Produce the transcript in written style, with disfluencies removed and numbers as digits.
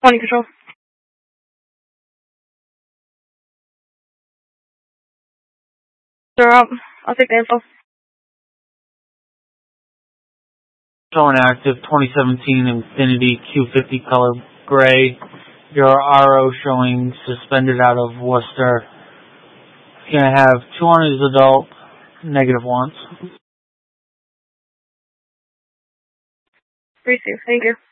Quality control. They're up. I'll take the info. Showing active 2017 Infiniti Q50 color gray. Your RO showing suspended out of Worcester. You're going to have 2 on his adult, -1. Receive. Thank you.